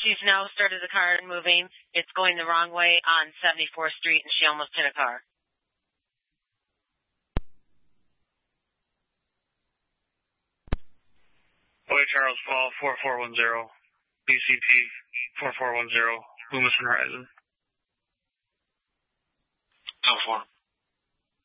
She's now started the car and moving. It's going the wrong way on 74th Street, and she almost hit a car. Charles Paul, 4410, BCP, 4410, Loomis and Horizon. 04.